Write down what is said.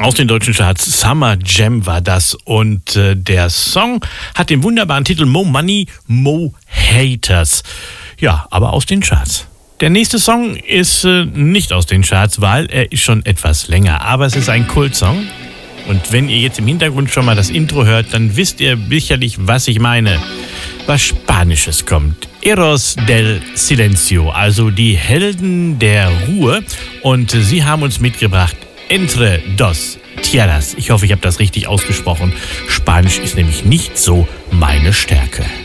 Aus den deutschen Charts. Summer Jam war das. Und der Song hat den wunderbaren Titel Mo Money, Mo Haters. Ja, aber aus den Charts. Der nächste Song ist nicht aus den Charts, weil er ist schon etwas länger. Aber es ist ein Kultsong. Und wenn ihr jetzt im Hintergrund schon mal das Intro hört, dann wisst ihr sicherlich, was ich meine. Was Spanisches kommt. Héroes del Silencio, also die Helden der Ruhe. Und sie haben uns mitgebracht Entre dos Tierras. Ich hoffe, ich habe das richtig ausgesprochen. Spanisch ist nämlich nicht so meine Stärke.